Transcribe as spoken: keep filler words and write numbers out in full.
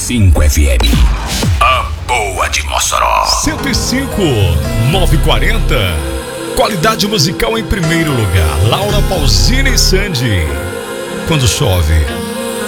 cinco F M. A boa de Mossoró. cento e cinco, novecentos e quarenta. Qualidade musical em primeiro lugar. Laura Pausini e Sandy. Quando chove,